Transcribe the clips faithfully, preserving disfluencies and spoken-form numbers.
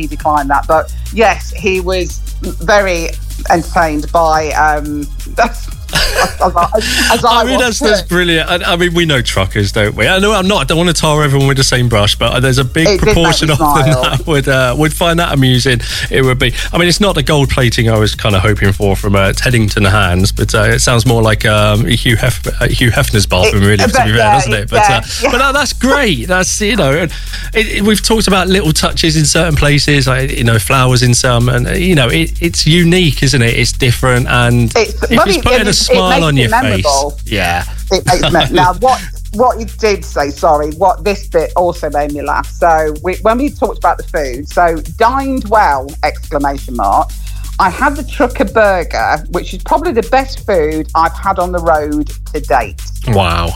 he declined that. But yes, he was very entertained by um, as, as, as I, I mean, that's, that's brilliant. I, I mean, we know truckers, don't we? I know I'm not. I don't want to tar everyone with the same brush, but there's a big it proportion of them that would uh, would find that amusing. It would be. I mean, it's not the gold plating I was kind of hoping for from uh, Teddington Hands, but uh, it sounds more like um, Hugh, Hef- uh, Hugh Hefner's bathroom, really, it, to be fair, yeah, doesn't it? But yeah, uh, yeah. but uh, that's great. That's you know, it, it, we've talked about little touches in certain places, like you know, flowers in some, and uh, you know, it, it's unique, isn't it? It's different, and it's, if it's putting a smile on your face. Memorable. Yeah. It makes me, now, what what you did say, sorry, what this bit also made me laugh. So we, when we talked about the food, so dined well, exclamation mark. I had the Trucker Burger, which is probably the best food I've had on the road to date. Wow.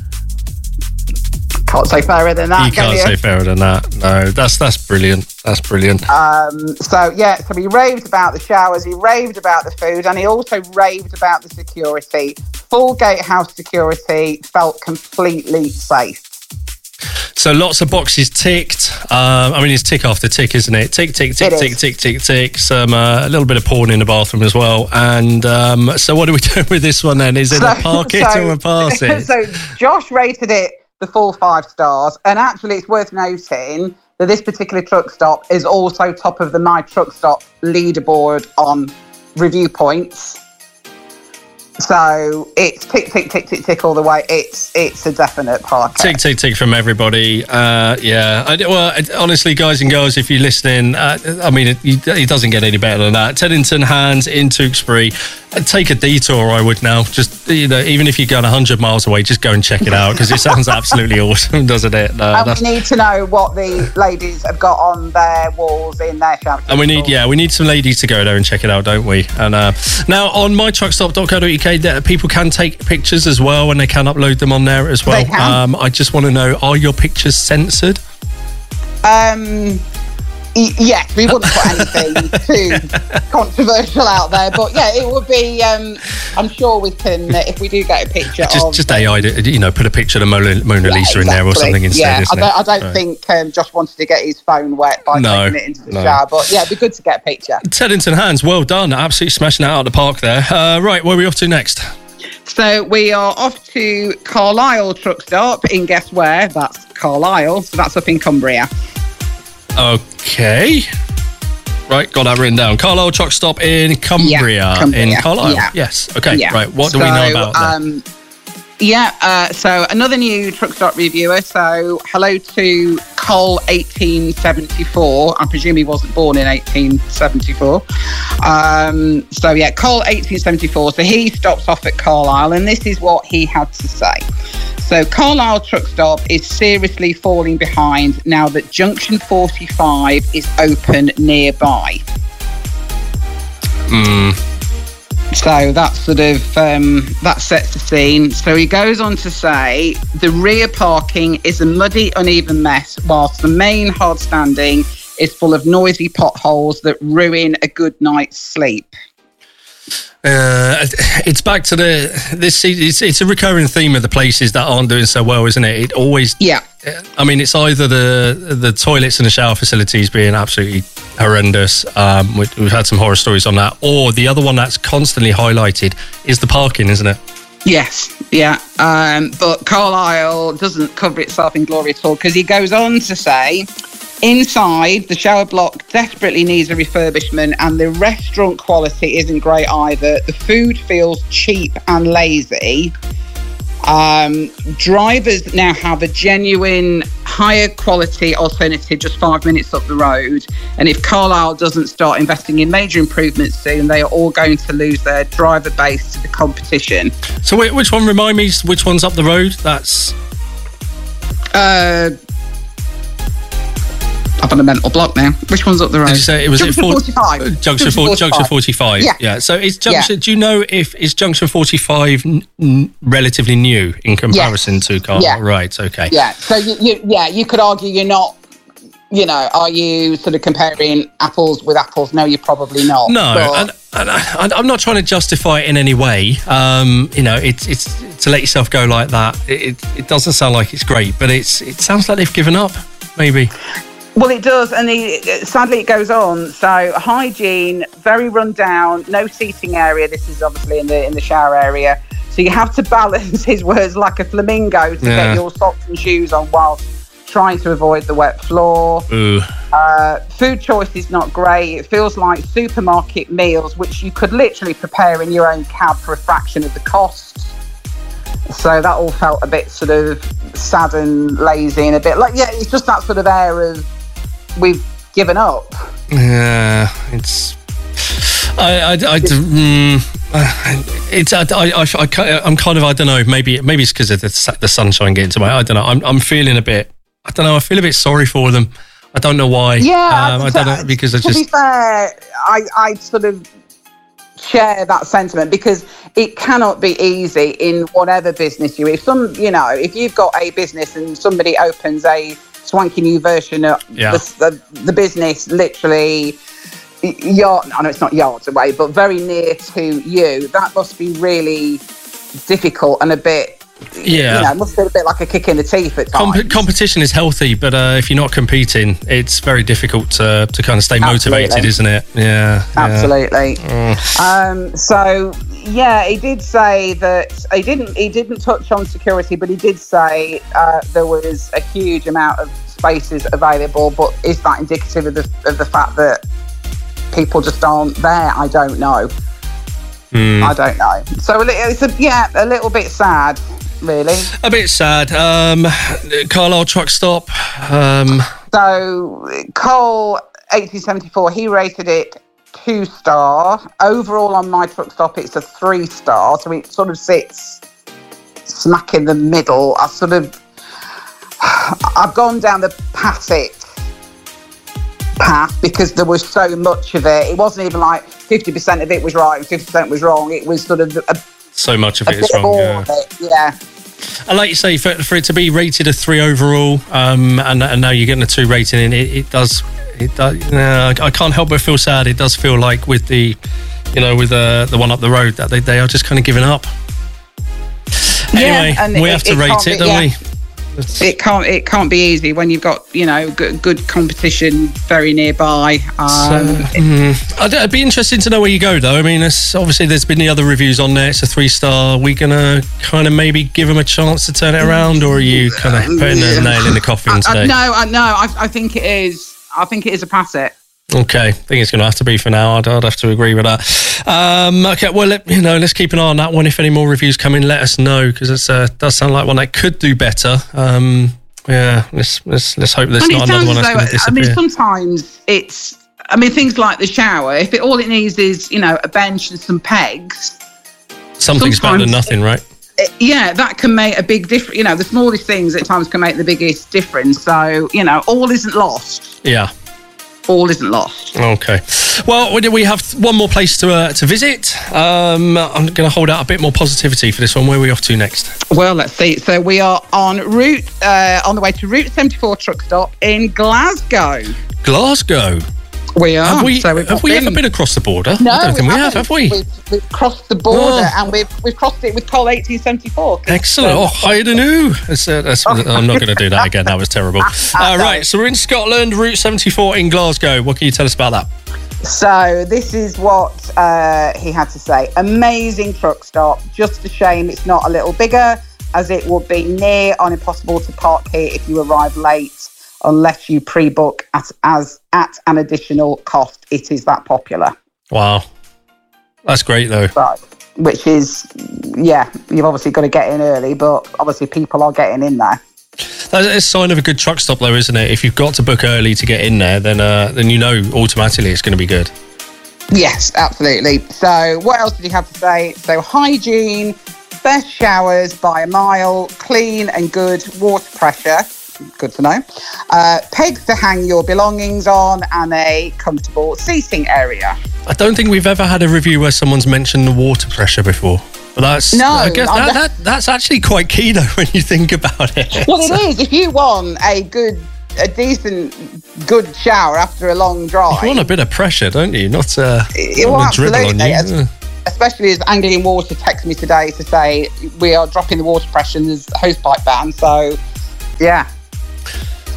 Can't say fairer than that. You can't can you? say fairer than that. No, that's that's brilliant. That's brilliant. Um, so yeah, so he raved about the showers, he raved about the food, and he also raved about the security. Full gatehouse security, felt completely safe. So lots of boxes ticked. Um, I mean, it's tick after tick, isn't it? Tick, tick, tick, it tick, is. tick, tick, tick. Some uh, a little bit of porn in the bathroom as well. And um, so, what do we do with this one then? Is it so, a park it so, or a pass it? So Josh rated it the full five stars, and actually, it's worth noting that this particular truck stop is also top of the My Truck Stop leaderboard on review points. So it's tick, tick, tick, tick, tick all the way. It's it's a definite park. Tick, tick, tick from everybody. Uh, yeah. I, well, I, honestly, guys and girls, if you're listening, uh, I mean, it, it doesn't get any better than that. Teddington Hands in Tewkesbury. Take a detour, I would now. Just, you know, even if you're going one hundred miles away, just go and check it out because it sounds absolutely awesome, doesn't it? No, and we need to know what the ladies have got on their walls in their shower. And we need, yeah, we need some ladies to go there and check it out, don't we? And uh, now on my truck stop dot co dot U K, people can take pictures as well, and they can upload them on there as well. They can. Um, I just want to know, are your pictures censored? Um. Yes, we wouldn't put anything too controversial out there, but yeah, it would be. Um, I'm sure we can uh, if we do get a picture just, of just A I, you know, put a picture of the Mona, Mona yeah, Lisa exactly. in there or something instead. Yeah, isn't I don't, it? I don't right. think um, Josh wanted to get his phone wet by no, taking it into the no. shower, but yeah, it'd be good to get a picture. Teddington Hands, well done, absolutely smashing it out of the park there. Uh, right, where are we off to next? So we are off to Carlisle Truck Stop in guess where? That's Carlisle, so that's up in Cumbria. Okay. Right, got that written down. Carlisle Truck Stop in Cumbria. Yeah, Cumbria. In Carlisle, yeah. yes. Okay, yeah. right. What do so, we know about that? Um, yeah, uh, so another new truck stop reviewer. So hello to Cole eighteen seventy-four. I presume he wasn't born in eighteen seventy-four. Um, so yeah, Cole eighteen seventy-four. So he stops off at Carlisle, and this is what he had to say. So Carlisle Truck Stop is seriously falling behind now that Junction forty-five is open nearby. Mm. So that sort of, um, that sets the scene. So he goes on to say, the rear parking is a muddy, uneven mess, whilst the main hard standing is full of noisy potholes that ruin a good night's sleep. Uh, it's back to the this. It's, it's a recurring theme of the places that aren't doing so well, isn't it? It always. Yeah. I mean, it's either the the toilets and the shower facilities being absolutely horrendous. Um, we, we've had some horror stories on that, or the other one that's constantly highlighted is the parking, isn't it? Yes, yeah. Um, but Carlisle doesn't cover itself in glory at all because he goes on to say, inside, the shower block desperately needs a refurbishment and the restaurant quality isn't great either. The food feels cheap and lazy. Um, drivers now have a genuine higher quality alternative just five minutes up the road. And if Carlisle doesn't start investing in major improvements soon, they are all going to lose their driver base to the competition. So wait, which one, remind me, which one's up the road? That's... Uh... I'm on a mental block now. Which one's up the road? Did you say it was Junction it forty-five. Junction, Junction for, forty-five. Junction forty-five. Yeah. yeah. So is Junction? Yeah. Do you know if is Junction forty-five n- n- relatively new in comparison yes. to Carlisle? Yeah. Right. Okay. Yeah. So you, you, yeah, you could argue you're not. You know, are you sort of comparing apples with apples? No, you're probably not. No, but, and, and I, I'm not trying to justify it in any way. Um, you know, it's it's to let yourself go like that. It, it it doesn't sound like it's great, but it's it sounds like they've given up. Maybe. Well, it does, and the, sadly it goes on. So hygiene, very run down, no seating area. This is obviously in the in the shower area. So you have to balance, his words, like a flamingo to Yeah. get your socks and shoes on whilst trying to avoid the wet floor. Ooh. Uh, food choice is not great. It feels like supermarket meals, which you could literally prepare in your own cab for a fraction of the cost. So that all felt a bit sort of sad and lazy and a bit like, yeah, it's just that sort of air of we've given up. Yeah, it's. I, I, I, mm, it's. I, I, I, I'm kind of. I don't know. Maybe, maybe it's because of the, the sunshine getting to my. I don't know. I'm, I'm feeling a bit. I don't know. I feel a bit sorry for them. I don't know why. Yeah, um, I don't know because I to just. be fair, I, I sort of share that sentiment because it cannot be easy in whatever business you're. If some, you know, if you've got a business and somebody opens a swanky new version of Yeah. the, the the business, literally. Yard, I know it's not yards away, but very near to you. That must be really difficult and a bit. Yeah. You know, it must feel a bit like a kick in the teeth at times. Com- competition is healthy, but uh, if you're not competing, it's very difficult to to kind of stay motivated, Absolutely. isn't it? Yeah. yeah. Absolutely. Mm. Um, so yeah, he did say that he didn't. He didn't touch on security, but he did say uh, there was a huge amount of spaces available. But is that indicative of the of the fact that people just aren't there? I don't know. Mm. I don't know. So a li- it's a, yeah, a little bit sad, really. A bit sad. Um, Carlisle truck stop. Um, So Cole, eighteen seventy-four, he rated it two star. Overall on my truck stop, it's a three star. So it sort of sits smack in the middle. I sort of, I've gone down the pass it path because there was so much of it. It wasn't even like fifty percent of it was right and fifty percent was wrong. It was sort of a, so much of a it is bit of wrong. all Yeah. of it. Yeah. And like you say, for, for it to be rated a three overall, um, and, and now you're getting a two rating in, it, it does. It does. Uh, I can't help but feel sad. It does feel like with the, you know, with the the one up the road that they, they are just kind of giving up. Anyway, and we it- have to it rate can't it, be- don't yeah. we? It can't. It can't be easy when you've got, you know, good, good competition very nearby. Um, So, mm, I'd, I'd be interested to know where you go, though. I mean, it's, obviously, there's been the other reviews on there. It's a three star. Are we gonna kind of maybe give them a chance to turn it around, or are you kind of putting a nail in the coffin I, today? I, no, I, no. I, I think it is. I think it is a pass it. Okay, I think it's going to have to be for now. I'd, I'd have to agree with that. Um, okay, well, let, you know, let's keep an eye on that one. If any more reviews come in, let us know because it uh, does sound like one that could do better. Um, yeah, let's let's let's hope there's And it not another sounds one that's as going though, to I disappear. mean, sometimes it's. I mean, things like the shower. If it all it needs is, you know, a bench and some pegs. Something's better than sometimes- nothing, right? It, yeah, that can make a big difference. You know, the smallest things at times can make the biggest difference. So, you know, all isn't lost. Yeah. All isn't lost. Okay. Well, we- we have one more place to uh, to visit. Um, I'm going to hold out a bit more positivity for this one. Where are we off to next? Well, let's see. So we are on route, uh, on the way to Route seventy-four truck stop in Glasgow. Glasgow. We are. Have we, so we've have not we been. ever been across the border? No, I don't think we, have, haven't. have we? We've, we've crossed the border Oh. and we've we've crossed it with Col eighteen seventy-four. Excellent. Oh, I don't know. That's, uh, that's, I'm not going to do that again. That was terrible. Uh, right. So we're in Scotland, Route seventy-four in Glasgow. What can you tell us about that? So this is what uh, he had to say. Amazing truck stop. Just a shame it's not a little bigger, as it would be near on impossible to park here if you arrive late, unless you pre-book at as at an additional cost. It is that popular. Wow. That's great, though. Right. Which is, yeah, you've obviously got to get in early, but obviously people are getting in there. That's a sign of a good truck stop, though, isn't it? If you've got to book early to get in there, then uh, then you know automatically it's going to be good. Yes, absolutely. So what else did you have to say? So hygiene, best showers by a mile, clean and good water pressure. Good to know. Uh, pegs to hang your belongings on and a comfortable seating area. I don't think we've ever had a review where someone's mentioned the water pressure before. But that's, No, I guess I'm that, not- that, that's actually quite key, though, when you think about it. Well, it is. If you want a good, a decent, good shower after a long drive. You want a bit of pressure, don't you? Not uh, Well, not a dribble on absolutely. you. As- Yeah. Especially as Anglian Water texted me today to say we are dropping the water pressure and there's a hosepipe ban. So, yeah.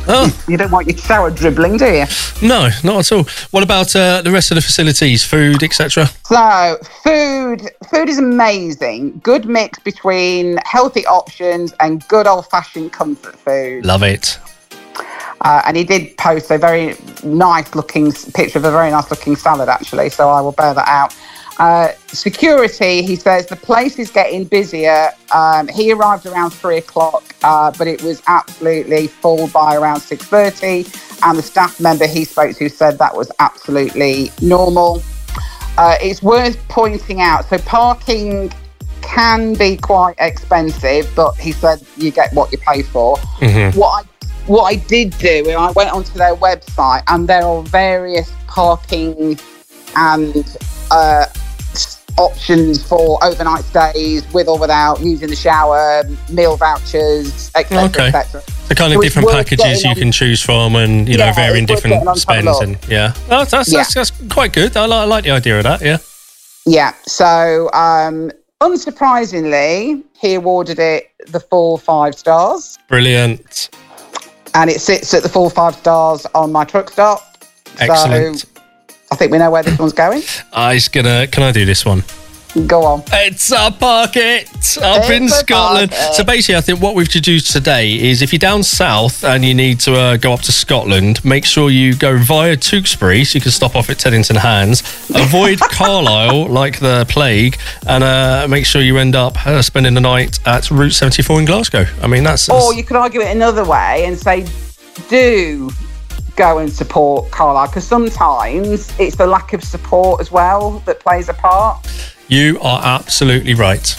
Oh. You don't want your shower dribbling, do you? No, not at all. What about uh, the rest of the facilities, food, et cetera? So, food, food is amazing. Good mix between healthy options and good old-fashioned comfort food. Love it. Uh, and he did post a very nice-looking picture of a very nice-looking salad, actually. So I will bear that out. Uh, security, he says, the place is getting busier. Um, he arrived around three o'clock, uh, but it was absolutely full by around six thirty. And the staff member he spoke to said that was absolutely normal. Uh, it's worth pointing out, so parking can be quite expensive, but he said you get what you pay for. Mm-hmm. What I what I did do, I went onto their website, and there are various parking and uh, options for overnight stays with or without, using the shower, meal vouchers, et cetera, okay. et cetera. The kind of So different it's worth packages you getting can on- choose from, and you Yeah, know, varying it's worth different getting on to have a spends, look. and yeah, oh, that's, that's Yeah. that's quite good. I like, I like the idea of that. Yeah. Yeah, so um, unsurprisingly, he awarded it the full five stars, Brilliant. and it sits at the full five stars on my truck stop. Excellent. So I think we know where this one's going. I was gonna. Can I do this one? Go on. It's a pocket up It's in a Scotland. pocket. So basically, I think what we've deduced today is if you're down south and you need to uh, go up to Scotland, make sure you go via Tewkesbury so you can stop off at Teddington Hands. Avoid Carlisle like the plague, and uh, make sure you end up uh, spending the night at Route seventy-four in Glasgow. I mean, that's. that's Or you could argue it another way and say, do go and support Carlisle, because sometimes it's the lack of support as well that plays a part. you are absolutely right.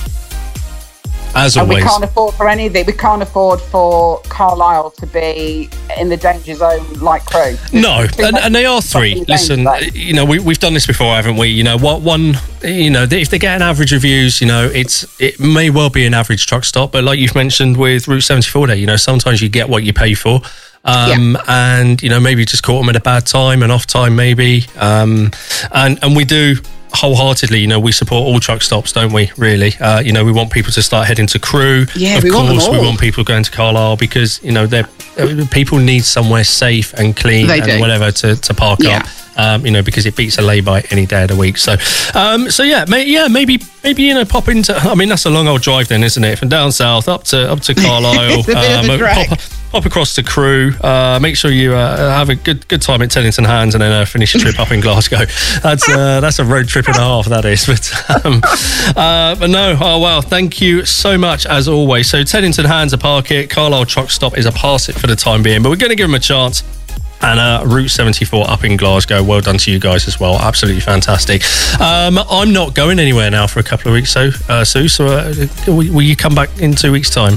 As And always. we can't afford for anything. We can't afford for Carlisle to be in the danger zone like Crewe. No, Too and, much and they are three. fucking Listen, danger zone. you know, we, we've done this before, haven't we? You know, what one, you know, if they get an average reviews, you know, it's it may well be an average truck stop, but like you've mentioned with Route seventy-four there, you know, sometimes you get what you pay for. Um, yeah. And, you know, maybe just caught them at a bad time, an off time maybe. Um, and, and we do wholeheartedly, you know, we support all truck stops, don't we, really? Uh, you know, we want people to start heading to Crewe. Yeah, of we course, want them all. we want people going to Carlisle because, you know, they're, uh, people need somewhere safe and clean They and do. whatever to, to park Yeah. up. Um, you know, because it beats a lay-by any day of the week. So, um, so yeah, may, yeah, maybe, maybe you know, pop into. I mean, that's a long old drive, then, isn't it? From down south up to up to Carlisle, It's a bit of a drag. pop, pop across to Crewe. Uh, make sure you uh, have a good good time at Teddington Hands, and then uh, finish your trip up in Glasgow. That's uh, that's a road trip and a half. That is, but um, uh, but no. Oh wow, thank you so much as always. So Teddington Hands a park it. Carlisle truck stop is a pass it for the time being, but we're going to give them a chance. And uh, Route seventy-four up in Glasgow. Well done to you guys as well. Absolutely fantastic. Um, I'm not going anywhere now for a couple of weeks, so uh, Sue. So uh, will, will you come back in two weeks' time?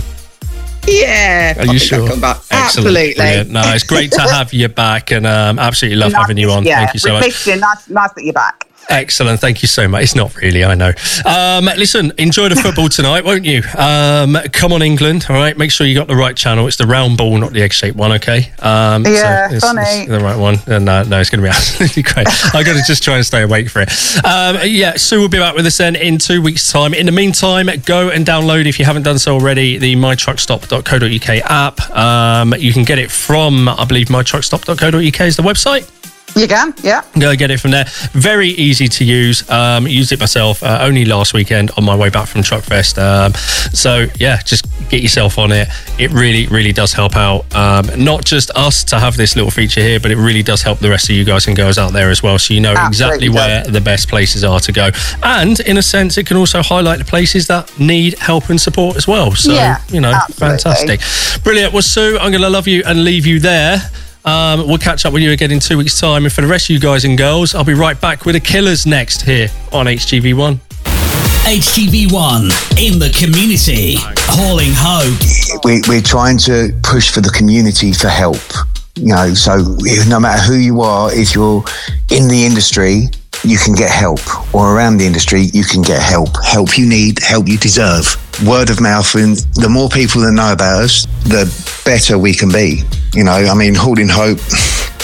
Yeah. Are you sure? Come back. Excellent. Absolutely. Brilliant. No, it's great to have you back, and um, absolutely love Nice- having you on. yeah, Thank you so much. Richard, nice, nice that you're back. Excellent. Thank you so much. It's not really, I know. Um, listen, enjoy the football tonight, won't you? Um, come on, England. All right. Make sure you got the right channel. It's the round ball, not the egg-shaped one. Okay. Um, Yeah, so it's, funny. it's the right one. Uh, no, no, it's going to be absolutely great. I got to just try and stay awake for it. Um, yeah, Sue will be back with us then in two weeks' time. In the meantime, go and download, if you haven't done so already, the my truck stop dot co dot uk app. Um, you can get it from, I believe, my truck stop dot co dot uk is the website. You can, yeah. Go get it from there. Very easy to use. Um, used it myself uh, only last weekend on my way back from Truckfest. Um, so yeah, just get yourself on it. It really, really does help out. Um, not just us to have this little feature here, but it really does help the rest of you guys and girls out there as well. So you know Absolutely exactly where does. the best places are to go. And in a sense, it can also highlight the places that need help and support as well. So, Yeah, you know, absolutely. fantastic. Brilliant. Well, Sue, I'm going to love you and leave you there. Um, we'll catch up with you again in two weeks' time. And for the rest of you guys and girls, I'll be right back with the Killers next here on H G V one. H G V one in the community, hauling hope. We, we're trying to push for the community for help. You know, so no matter who you are, if you're in the industry, you can get help, or around the industry, you can get help. Help you need, help you deserve. Word of mouth, and the more people that know about us, the better we can be. You know, I mean, Holding Hope,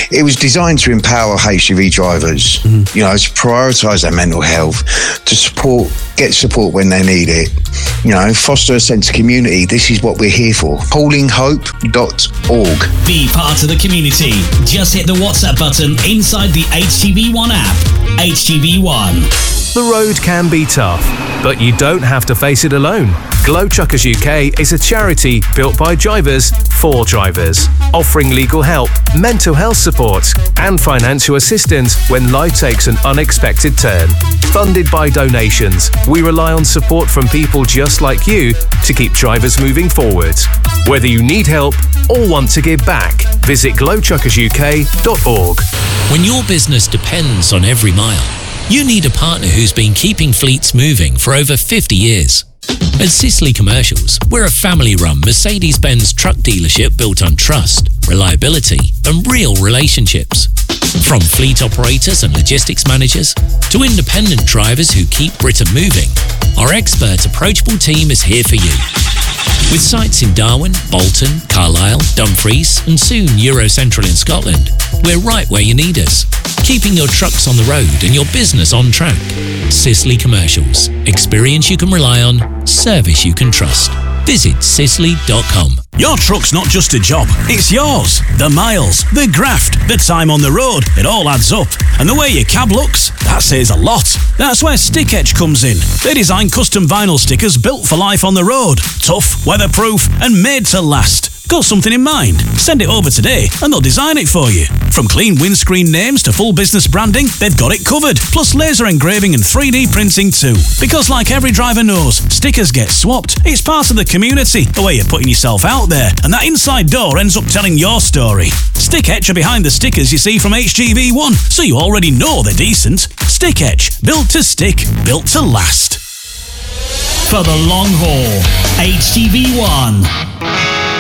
it was designed to empower H G V drivers, mm-hmm. you know, to prioritise their mental health, to support, get support when they need it, you know, foster a sense of community. This is what we're here for. hauling hope dot org. Be part of the community. Just hit the WhatsApp button inside the H G V one app. H G V one. The road can be tough, but you don't have to face it alone. Glow Chuckers U K is a charity built by drivers for drivers, offering legal help, mental health support, and financial assistance when life takes an unexpected turn. Funded by donations, we rely on support from people just like you to keep drivers moving forward. Whether you need help or want to give back, visit glow chuckers U K dot org. When your business depends on every mile, you need a partner who's been keeping fleets moving for over fifty years. At Sisley Commercials, we're a family-run Mercedes-Benz truck dealership built on trust, reliability, and real relationships. From fleet operators and logistics managers to independent drivers who keep Britain moving, our expert, approachable team is here for you. With sites in Darwin, Bolton, Carlisle, Dumfries, and soon Eurocentral in Scotland, we're right where you need us, keeping your trucks on the road and your business on track. Sisley Commercials. Experience you can rely on, service you can trust. Visit sisley dot com. Your truck's not just a job, it's yours. The miles, the graft, the time on the road, it all adds up. And the way your cab looks, that says a lot. That's where Stick Etch comes in. They design custom vinyl stickers built for life on the road. Tough, weatherproof, and made to last. Got something in mind? Send it over today and they'll design it for you. From clean windscreen names to full business branding, they've got it covered. Plus laser engraving and three D printing too. Because like every driver knows, stickers get swapped. It's part of the community, the way you're putting yourself out there. And that inside door ends up telling your story. Stick Etch are behind the stickers you see from H G V one, so you already know they're decent. Stick Etch, built to stick, built to last. For the long haul, H G V one.